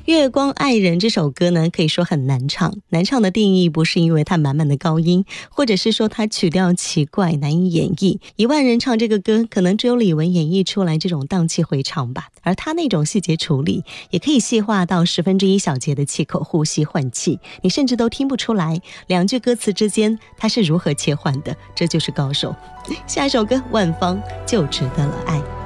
月光爱人这首歌呢，可以说很难唱。难唱的定义不是因为它满满的高音，或者是说它曲调奇怪难以演绎。10000人唱这个歌，可能只有李玟演绎出来这种荡气回肠吧。而他那种细节处理，也可以细化到1/10小节的气口呼吸换气，你甚至都听不出来2句歌词之间它是如何切换的。这就是高手。下一首歌，万芳就值得了爱。